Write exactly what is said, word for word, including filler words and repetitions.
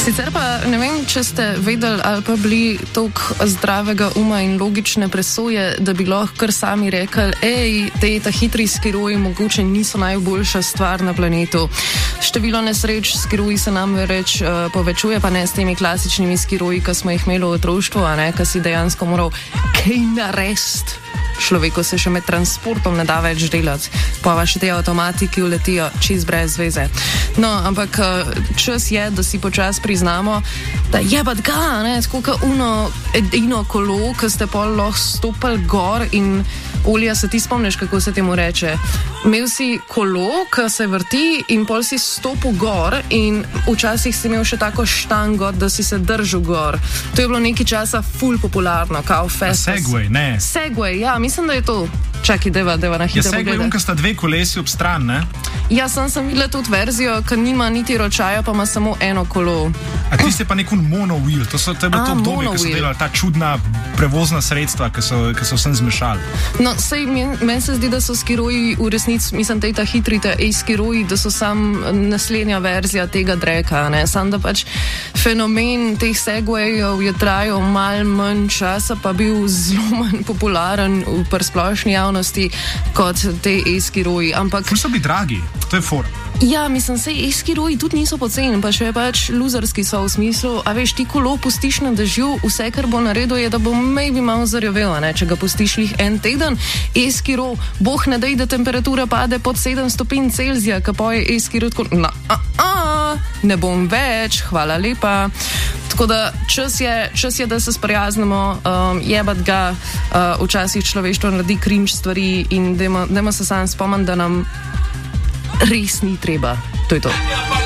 Sicer pa ne vem, če ste vedeli ali pa bili toliko zdravega uma in logične presoje, da bi lahko kar sami rekli, ej, te ta hitri skiroji mogoče niso najboljša stvar na planetu. Število nesreč s skiroji se nam reč uh, povečuje, pa ne s temi klasičnimi skiroji, ki smo jih imeli v otroštvu, a ne, ki si dejansko moral kaj narediti. Človeku se še med transportom ne da več delati, pa pa še te avtomati, ki uletijo čist brez veze. No, ampak čas je, da si počas priznamo, da jebat ga, ne, tako kot uno edino kolo, ki ste pol lahko stopili gor in Olja, se ti spomniš, kako se temu reče? Imel si kolo, ki se vrti in pol si stopil gor in včasih si imel še tako štango, da si se držal gor. To je bilo nekaj časa ful popularno, kao fest. Segway, ne. Segway, ja, mislim, da je to. Čakaj, deva, deva na hitro pogledati. Je Segway, unka sta dve kolesi ob stran, ne? Ja, sem sem videla tudi verzijo, ki nima niti ročaja, pa ima samo eno kolo. A tisti je pa nek monowheel, to, so, to je bilo to obdobje, ki so delali ta čudna prevozna sredstva, ki so, ki so vsem zmešali. No, sej meni men se zdi, da so skiroji v resnici, mislim, te ta hitri, te e-skiroji, da so sam naslednja verzija tega dreka, ne? Sam da pač fenomen teh segwayov je trajal mal manj časa, pa bil zelo manj popularen v splošni javnosti kot te e-skiroji, ampak... Ful so bili dragi, to je for. Ja, mislim, sej e-skiroji tudi niso poceni, pa še pač luzerski so v smislu, a veš, ti kolo pustiš na dežju, vse, kar bo naredil, je, da bo maybe malo zarjavelo, ne, če ga pustiš lih en teden, e-skiro, boh ne dej, da temperatura pade pod sedem stopinj Celzija, ka poje e-skiro tako, na, a, a, ne bom več, hvala lepa. Tako da čas je, čas je, da se sprijaznimo, um, jebat ga, uh, včasih človeštvo naredi cringe stvari in dajmo se sam spomniti, da nam res ni treba. To je to.